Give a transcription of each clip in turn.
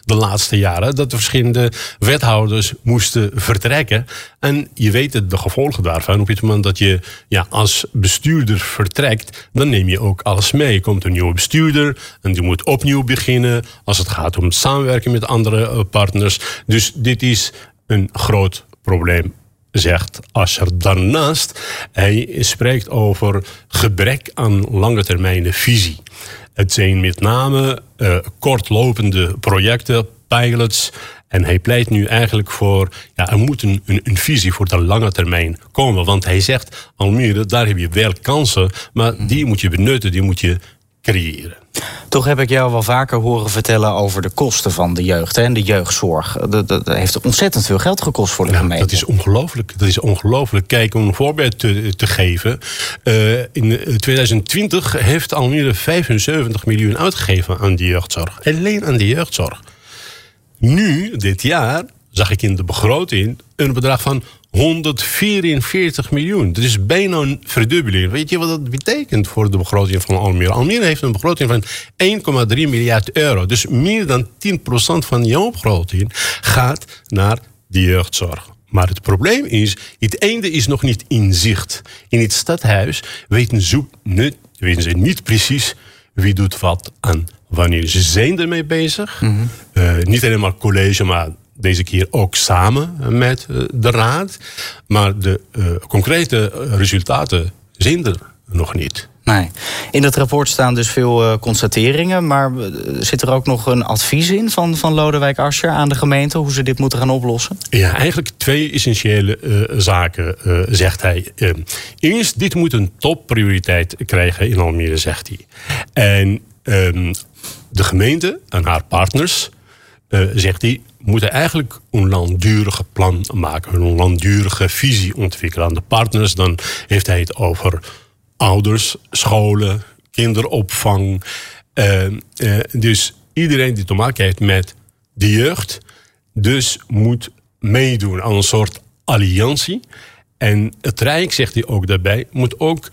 de laatste jaren. Dat de verschillende wethouders moesten vertrekken. En je weet de gevolgen daarvan. Op het moment dat je als bestuurder vertrekt, dan neem je ook alles mee. Er komt een nieuwe bestuurder en die moet opnieuw beginnen als het gaat om samenwerken met andere partners. Dus dit is een groot probleem, zegt Asscher. Daarnaast, hij spreekt over gebrek aan lange termijn visie. Het zijn met name kortlopende projecten, pilots. En hij pleit nu eigenlijk voor, er moet een visie voor de lange termijn komen. Want hij zegt, Almere, daar heb je wel kansen, maar die moet je benutten, die moet je creëren. Toch heb ik jou wel vaker horen vertellen over de kosten van de jeugd en de jeugdzorg. Dat heeft ontzettend veel geld gekost voor de gemeente. Dat is ongelooflijk. Kijk, om een voorbeeld te geven. In 2020 heeft Almere 75 miljoen uitgegeven aan de jeugdzorg. Alleen aan de jeugdzorg. Nu, dit jaar, zag ik in de begroting een bedrag van 144 miljoen. Dat is bijna een verdubbeling. Weet je wat dat betekent voor de begroting van Almere? Almere heeft een begroting van 1,3 miljard euro. Dus meer dan 10% van jouw begroting gaat naar de jeugdzorg. Maar het probleem is, het einde is nog niet in zicht. In het stadhuis weten ze niet precies wie doet wat en wanneer. Ze zijn ermee bezig. Niet alleen maar college, maar deze keer ook samen met de raad. Maar de concrete resultaten zijn er nog niet. Nee. In dat rapport staan dus veel constateringen. Maar zit er ook nog een advies in van Lodewijk Asscher aan de gemeente hoe ze dit moeten gaan oplossen? Ja, eigenlijk 2 essentiële zaken, zegt hij. Eerst, dit moet een topprioriteit krijgen in Almere, zegt hij. En de gemeente en haar partners, zegt hij, moeten eigenlijk een langdurig plan maken. Een langdurige visie ontwikkelen aan de partners. Dan heeft hij het over ouders, scholen, kinderopvang. Dus iedereen die te maken heeft met de jeugd, dus moet meedoen aan een soort alliantie. En het Rijk, zegt hij ook daarbij, moet ook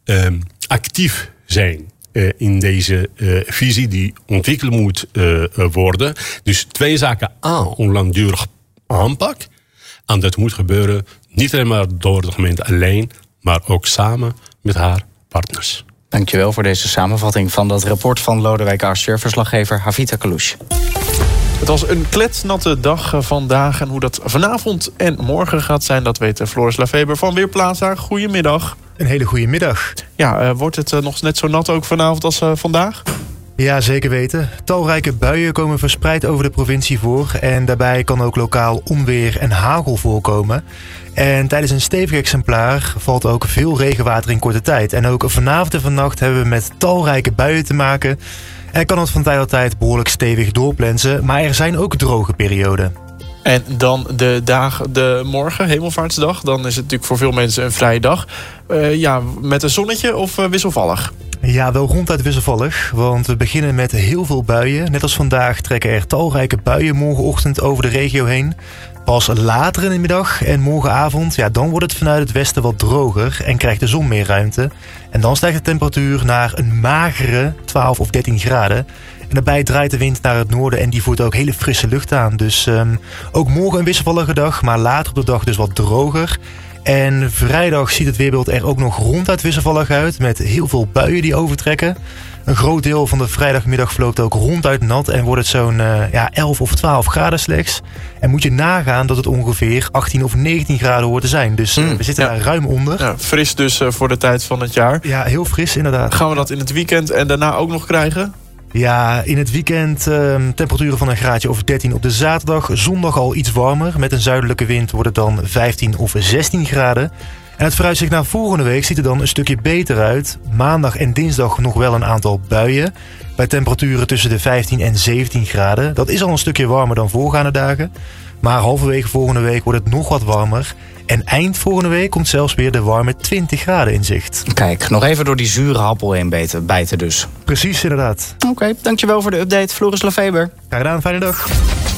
actief zijn in deze visie die ontwikkeld moet worden. Dus 2 zaken. Een langdurig aanpak. En dat moet gebeuren niet alleen maar door de gemeente alleen, maar ook samen met haar partners. Dankjewel voor deze samenvatting van dat rapport van Lodewijk Asscher, verslaggever Havita Kalouche. Het was een kletsnatte dag vandaag. En hoe dat vanavond en morgen gaat zijn, dat weet Floris Lafeber van Weerplaza. Goedemiddag. Een hele goede middag. Ja, wordt het nog net zo nat ook vanavond als vandaag? Ja, zeker weten. Talrijke buien komen verspreid over de provincie voor. En daarbij kan ook lokaal onweer en hagel voorkomen. En tijdens een stevig exemplaar valt ook veel regenwater in korte tijd. En ook vanavond en vannacht hebben we met talrijke buien te maken. En kan het van tijd tot tijd behoorlijk stevig doorplensen. Maar er zijn ook droge perioden. En dan de morgen, Hemelvaartsdag. Dan is het natuurlijk voor veel mensen een vrije dag. Met een zonnetje of wisselvallig? Ja, wel ronduit wisselvallig. Want we beginnen met heel veel buien. Net als vandaag trekken er talrijke buien morgenochtend over de regio heen. Pas later in de middag en morgenavond, dan wordt het vanuit het westen wat droger en krijgt de zon meer ruimte. En dan stijgt de temperatuur naar een magere 12 of 13 graden. En daarbij draait de wind naar het noorden en die voert ook hele frisse lucht aan. Dus ook morgen een wisselvallige dag, maar later op de dag dus wat droger. En vrijdag ziet het weerbeeld er ook nog ronduit wisselvallig uit, met heel veel buien die overtrekken. Een groot deel van de vrijdagmiddag verloopt ook ronduit nat en wordt het zo'n 11 of 12 graden slechts. En moet je nagaan dat het ongeveer 18 of 19 graden hoort te zijn. Dus we zitten daar ruim onder. Ja, fris dus voor de tijd van het jaar. Ja, heel fris inderdaad. Gaan we dat in het weekend en daarna ook nog krijgen? Ja, in het weekend temperaturen van een graadje of 13 op de zaterdag. Zondag al iets warmer. Met een zuidelijke wind wordt het dan 15 of 16 graden. En het vooruitzicht naar volgende week ziet er dan een stukje beter uit. Maandag en dinsdag nog wel een aantal buien. Bij temperaturen tussen de 15 en 17 graden. Dat is al een stukje warmer dan voorgaande dagen. Maar halverwege volgende week wordt het nog wat warmer. En eind volgende week komt zelfs weer de warme 20 graden in zicht. Kijk, nog even door die zure appel heen bijten dus. Precies, inderdaad. Oké, dankjewel voor de update, Floris Lafeber. Graag gedaan, fijne dag.